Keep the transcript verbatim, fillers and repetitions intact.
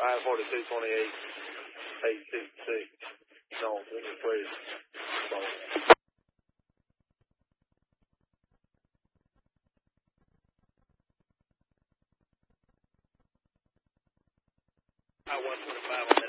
I forty-two twenty-eight, eight two six. No, please. I one twenty-five.